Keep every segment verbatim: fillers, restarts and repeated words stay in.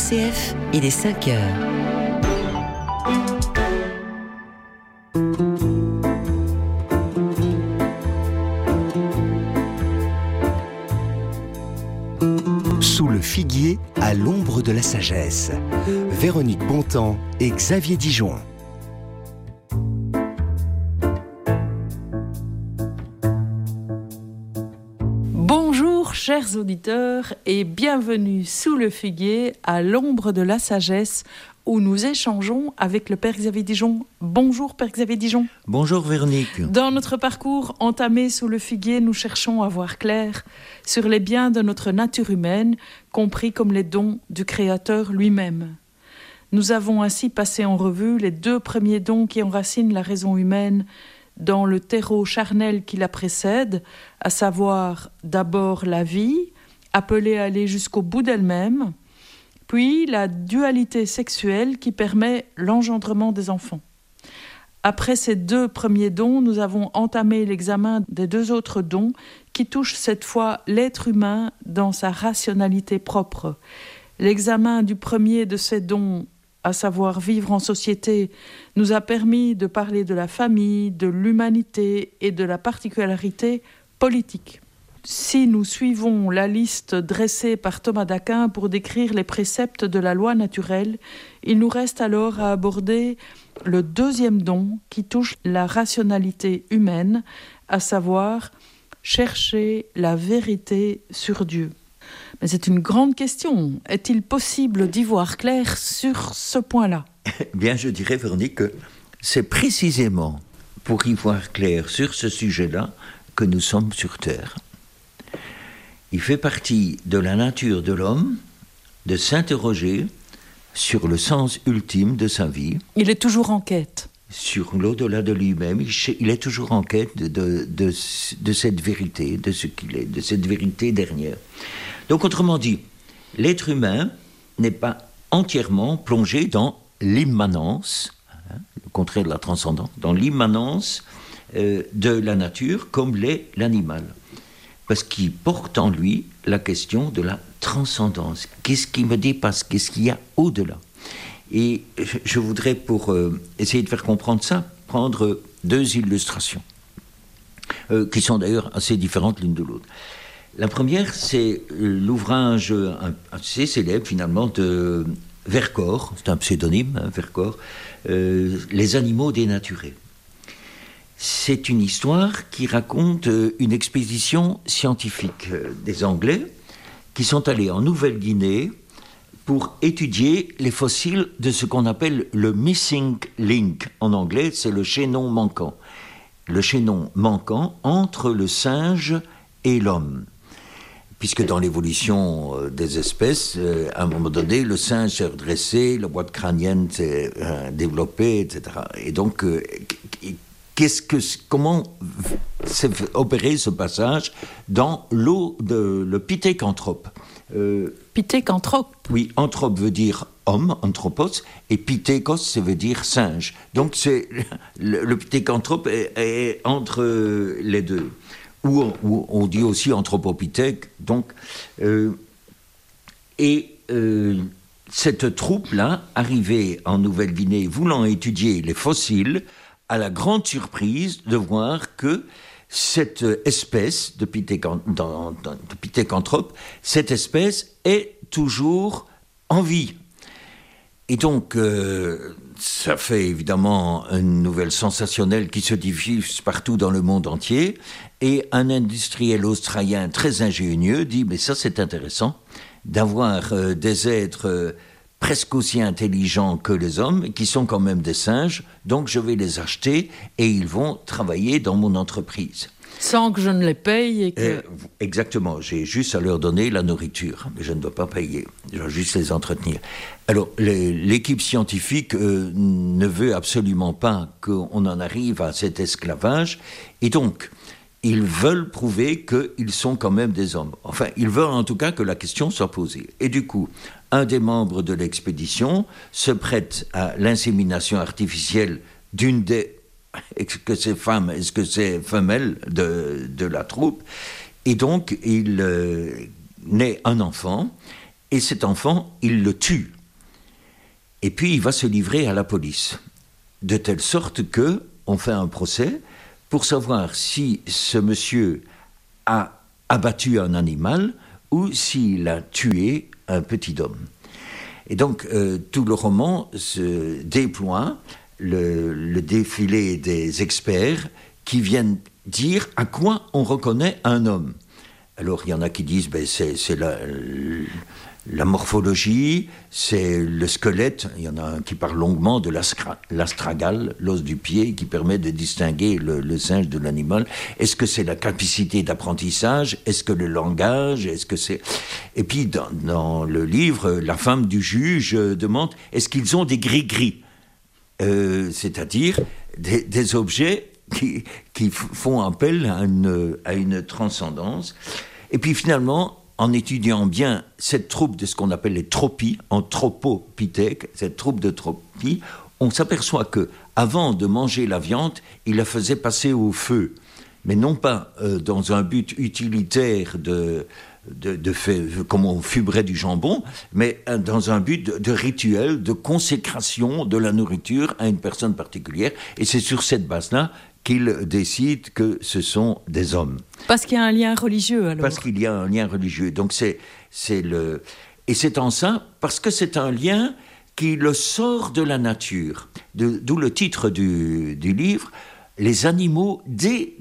C F, il est cinq heures. Sous le figuier, à l'ombre de la sagesse. Véronique Bontemps et Xavier Dijon. Bonjour chers auditeurs et bienvenue sous le figuier, à l'ombre de la sagesse, où nous échangeons avec le Père Xavier Dijon. Bonjour Père Xavier Dijon. Bonjour Véronique. Dans notre parcours entamé sous le figuier, nous cherchons à voir clair sur les biens de notre nature humaine, compris comme les dons du Créateur lui-même. Nous avons ainsi passé en revue les deux premiers dons qui enracinent la raison humaine dans le terreau charnel qui la précède, à savoir d'abord la vie, appelée à aller jusqu'au bout d'elle-même, puis la dualité sexuelle qui permet l'engendrement des enfants. Après ces deux premiers dons, nous avons entamé l'examen des deux autres dons qui touchent cette fois l'être humain dans sa rationalité propre. L'examen du premier de ces dons, à savoir vivre en société, nous a permis de parler de la famille, de l'humanité et de la particularité politique. Si nous suivons la liste dressée par Thomas d'Aquin pour décrire les préceptes de la loi naturelle, il nous reste alors à aborder le deuxième don qui touche la rationalité humaine, à savoir chercher la vérité sur Dieu. Mais c'est une grande question. Est-il possible d'y voir clair sur ce point-là ? Bien, je dirais, Véronique, que c'est précisément pour y voir clair sur ce sujet-là que nous sommes sur Terre. Il fait partie de la nature de l'homme de s'interroger sur le sens ultime de sa vie. Il est toujours en quête. Sur l'au-delà de lui-même, il est toujours en quête de, de, de, de cette vérité, de ce qu'il est, de cette vérité dernière. Donc, autrement dit, l'être humain n'est pas entièrement plongé dans l'immanence, hein, le contraire de la transcendance, dans l'immanence euh, de la nature comme l'est l'animal. Parce qu'il porte en lui la question de la transcendance. Qu'est-ce qui me dépasse ? Qu'est-ce qu'il y a au-delà ? Et je voudrais, pour euh, essayer de faire comprendre ça, prendre deux illustrations, euh, qui sont d'ailleurs assez différentes l'une de l'autre. La première, c'est l'ouvrage assez célèbre, finalement, de Vercors, c'est un pseudonyme, hein, Vercors, euh, « Les animaux dénaturés ». C'est une histoire qui raconte une expédition scientifique des Anglais qui sont allés en Nouvelle-Guinée pour étudier les fossiles de ce qu'on appelle le missing link. En anglais, c'est le chaînon manquant. Le chaînon manquant entre le singe et l'homme. Puisque dans l'évolution des espèces, à un moment donné, le singe s'est redressé, la boîte crânienne s'est développée, et cetera. Et donc, qu'est-ce que, comment s'est opéré ce passage dans l'eau de le pithécanthrope. Euh, pithécanthrope. Oui, anthrope veut dire homme, anthropos, et pithékos, ça veut dire singe. Donc c'est, le, le pithécanthrope est, est entre les deux. Ou on, ou on dit aussi anthropopithèque. Donc, euh, et euh, cette troupe-là, arrivée en Nouvelle-Guinée, voulant étudier les fossiles, à la grande surprise de voir que cette espèce de, pithécan, dans, dans, de pithécanthrope, cette espèce est toujours en vie. Et donc, euh, ça fait évidemment une nouvelle sensationnelle qui se diffuse partout dans le monde entier. Et un industriel australien très ingénieux dit « mais ça c'est intéressant d'avoir euh, des êtres... Euh, presque aussi intelligents que les hommes, qui sont quand même des singes, donc je vais les acheter et ils vont travailler dans mon entreprise. » Sans que je ne les paye et que... Euh, exactement, j'ai juste à leur donner la nourriture, mais je ne dois pas payer, je dois juste les entretenir. Alors, les, l'équipe scientifique euh, ne veut absolument pas qu'on en arrive à cet esclavage, et donc, ils veulent prouver qu'ils sont quand même des hommes. Enfin, ils veulent en tout cas que la question soit posée. Et du coup, un des membres de l'expédition se prête à l'insémination artificielle d'une des... Est-ce que c'est femme, est-ce que c'est femelle de, de la troupe ? Et donc, il euh, naît un enfant, et cet enfant, il le tue. Et puis il va se livrer à la police, de telle sorte que on fait un procès pour savoir si ce monsieur a abattu un animal ou s'il a tué un petit homme. Et donc euh, tout le roman se déploie, le, le défilé des experts qui viennent dire à quoi on reconnaît un homme. Alors il y en a qui disent ben, c'est, c'est la, la morphologie, c'est le squelette. Il y en a un qui parle longuement de l'astra, l'astragale, l'os du pied, qui permet de distinguer le, le singe de l'animal. Est-ce que c'est la capacité d'apprentissage? Est-ce que le langage? Est-ce que c'est... Et puis dans, dans le livre, la femme du juge demande est-ce qu'ils ont des gris-gris, euh, c'est-à-dire des, des objets qui, qui font appel à une, à une transcendance. Et puis finalement, en étudiant bien cette troupe de ce qu'on appelle les tropies, anthropopithèques, cette troupe de tropies, on s'aperçoit que avant de manger la viande, il la faisait passer au feu, mais non pas euh, dans un but utilitaire de, de, de fait, comme on fumerait du jambon, mais euh, dans un but de, de rituel, de consécration de la nourriture à une personne particulière. Et c'est sur cette base-là qu'il décide que ce sont des hommes. Parce qu'il y a un lien religieux, alors. Parce qu'il y a un lien religieux. Donc c'est, c'est le... Et c'est en ça, parce que c'est un lien qui le sort de la nature. De, d'où le titre du, du livre, « Les animaux dénaturés ».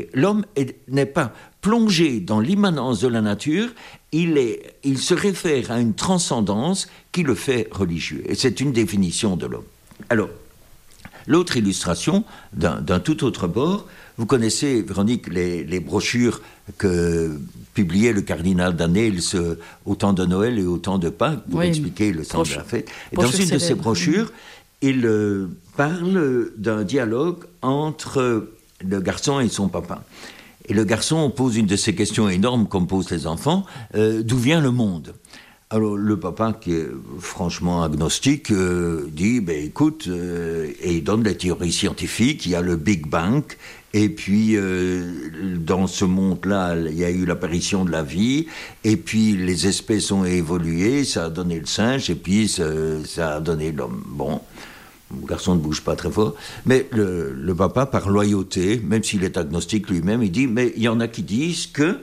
L'homme est, n'est pas plongé dans l'immanence de la nature, il, est, il se réfère à une transcendance qui le fait religieux. Et c'est une définition de l'homme. Alors, l'autre illustration, d'un, d'un tout autre bord, vous connaissez, Véronique, les, les brochures que publiait le cardinal d'Annels au temps de Noël et au temps de Pâques, pour oui, expliquer le sens de la fête. Et dans une de ces brochures, il euh, parle d'un dialogue entre le garçon et son papa. Et le garçon pose une de ces questions énormes, comme posent les enfants, euh, d'où vient le monde ? Alors le papa, qui est franchement agnostique, euh, dit ben, écoute, euh, et il donne les théories scientifiques, il y a le Big Bang, et puis euh, dans ce monde-là, il y a eu l'apparition de la vie, et puis les espèces ont évolué, ça a donné le singe, et puis ça, ça a donné l'homme. Bon, le garçon ne bouge pas très fort, mais le, le papa, par loyauté, même s'il est agnostique lui-même, il dit mais il y en a qui disent que...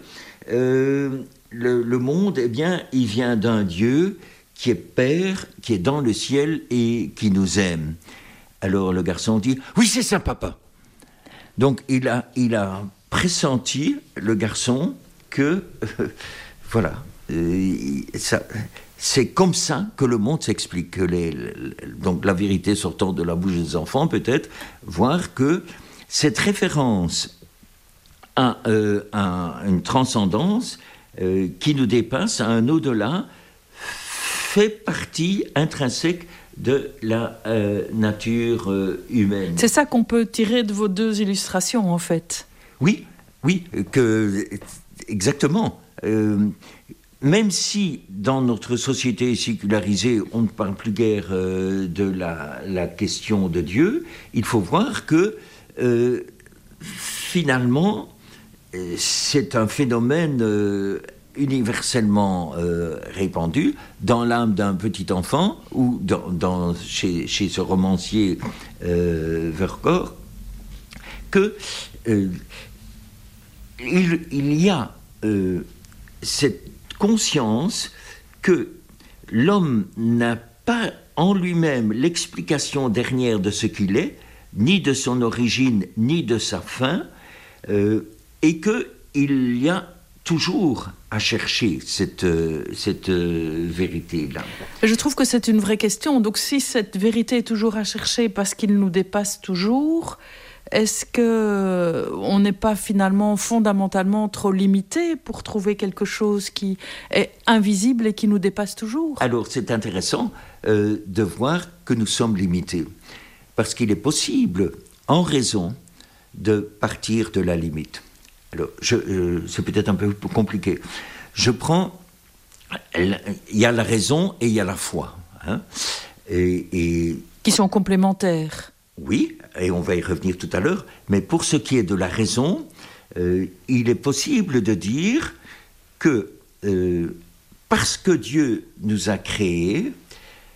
Euh, Le, le monde, eh bien, il vient d'un Dieu qui est Père, qui est dans le ciel et qui nous aime. Alors le garçon dit « Oui, c'est ça, papa !» Donc il a, il a pressenti, le garçon, que, euh, voilà, euh, ça, c'est comme ça que le monde s'explique. Que les, les, donc la vérité sortant de la bouche des enfants, peut-être, voir que cette référence à, euh, à une transcendance Euh, qui nous dépasse à un au-delà, fait partie intrinsèque de la euh, nature euh, humaine. C'est ça qu'on peut tirer de vos deux illustrations, en fait. Oui, oui, que, exactement. Euh, même si, dans notre société sécularisée, on ne parle plus guère euh, de la, la question de Dieu, il faut voir que, euh, finalement, c'est un phénomène euh, universellement euh, répandu dans l'âme d'un petit enfant ou dans, dans, chez, chez ce romancier euh, Vercors, que euh, il, il y a euh, cette conscience que l'homme n'a pas en lui-même l'explication dernière de ce qu'il est, ni de son origine, ni de sa fin, euh, et qu'il y a toujours à chercher cette, cette vérité-là. Je trouve que c'est une vraie question. Donc si cette vérité est toujours à chercher parce qu'il nous dépasse toujours, est-ce qu'on n'est pas finalement fondamentalement trop limité pour trouver quelque chose qui est invisible et qui nous dépasse toujours ? Alors c'est intéressant euh, de voir que nous sommes limités. Parce qu'il est possible, en raison, de partir de la limite. Alors, je, euh, c'est peut-être un peu compliqué. Je prends... Il y a la raison et il y a la foi. Hein, et, et, qui sont complémentaires. Oui, et on va y revenir tout à l'heure. Mais pour ce qui est de la raison, euh, il est possible de dire que euh, parce que Dieu nous a créés,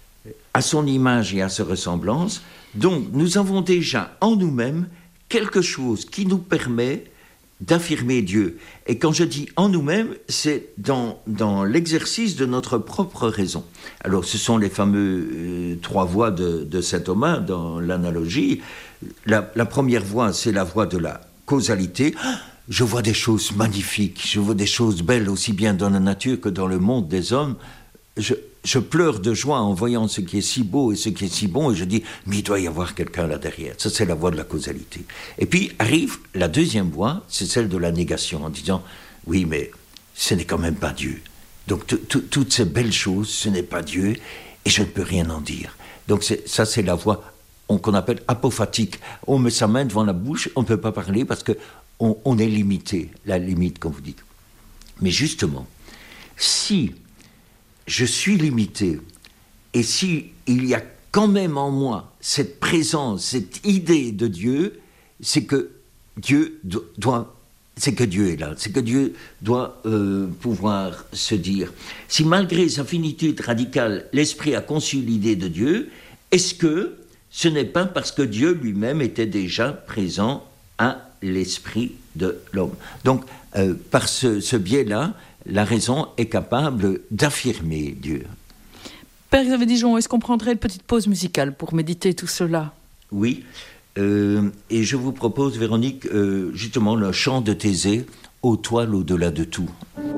à son image et à sa ressemblance. Donc, nous avons déjà en nous-mêmes quelque chose qui nous permet d'affirmer Dieu. Et quand je dis en nous-mêmes, c'est dans, dans l'exercice de notre propre raison. Alors, ce sont les fameux euh, trois voies de, de saint Thomas dans l'analogie. La, la première voie, c'est la voie de la causalité. Je vois des choses magnifiques, je vois des choses belles aussi bien dans la nature que dans le monde des hommes. Je, je pleure de joie en voyant ce qui est si beau et ce qui est si bon, et je dis, mais il doit y avoir quelqu'un là derrière. Ça, c'est la voie de la causalité. Et puis arrive la deuxième voie, c'est celle de la négation, en disant, oui, mais ce n'est quand même pas Dieu. Donc toutes ces belles choses, ce n'est pas Dieu, et je ne peux rien en dire. Donc c'est, ça, c'est la voie qu'on appelle apophatique. On met sa main devant la bouche, on ne peut pas parler parce que on, on est limité, la limite, comme vous dites. Mais justement, si je suis limité, et si il y a quand même en moi cette présence, cette idée de Dieu, c'est que Dieu do- doit, c'est que Dieu est là, c'est que Dieu doit euh, pouvoir se dire. Si malgré sa finitude radicale, l'esprit a conçu l'idée de Dieu, est-ce que ce n'est pas parce que Dieu lui-même était déjà présent à l'esprit de l'homme? Donc, euh, par ce, ce biais-là, la raison est capable d'affirmer Dieu. Père Xavier Dijon, est-ce qu'on prendrait une petite pause musicale pour méditer tout cela? Oui, euh, et je vous propose, Véronique, euh, justement le chant de Thésée, « Ô toile au-delà de tout ».